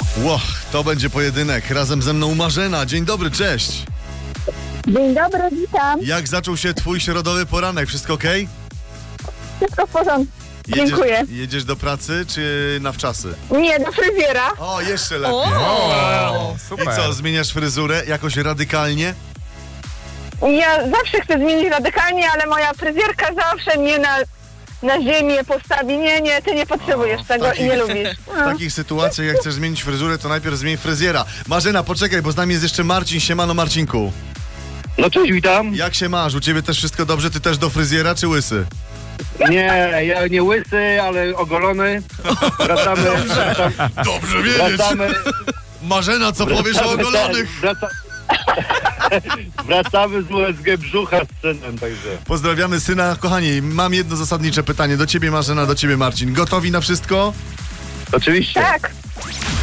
Ło, to będzie pojedynek. Razem ze mną Marzena. Dzień dobry, cześć. Dzień dobry, witam. Jak zaczął się twój środowy poranek? Wszystko okej? Wszystko w porządku. Dziękuję. Jedziesz do pracy czy na wczasy? Nie, do fryzjera. O, jeszcze lepiej. O, super. I co, zmieniasz fryzurę jakoś radykalnie? Ja zawsze chcę zmienić radykalnie, ale moja fryzjerka zawsze mnie na ziemię postawi. Nie, ty nie potrzebujesz tego i nie lubisz. W takich sytuacjach, jak chcesz zmienić fryzurę, to najpierw zmień fryzjera. Marzena, poczekaj, bo z nami jest jeszcze Marcin. Siemano, Marcinku. No cześć, witam. Jak się masz? U ciebie też wszystko dobrze? Ty też do fryzjera czy łysy? Nie, ja nie łysy, ale ogolony. Wracamy. Dobrze wiedzieć. Wracamy. Marzena, co powiesz o ogolonych? Wracamy z USG Brzucha z synem, także. Pozdrawiamy syna. Kochani, mam jedno zasadnicze pytanie do ciebie, Marzena, do ciebie, Marcin. Gotowi na wszystko? Oczywiście. Tak.